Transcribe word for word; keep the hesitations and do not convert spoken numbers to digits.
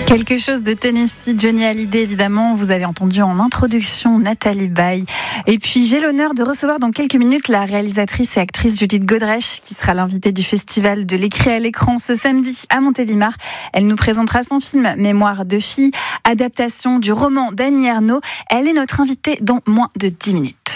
Quelque chose de Tennessee, Johnny Hallyday évidemment, vous avez entendu en introduction Nathalie Baye. Et puis j'ai l'honneur de recevoir dans quelques minutes la réalisatrice et actrice Judith Godrèche qui sera l'invitée du festival de l'écrit à l'écran ce samedi à Montélimar. Elle nous présentera son film Mémoire de fille, adaptation du roman d'Annie Ernaux. Elle est notre invitée dans moins de dix minutes.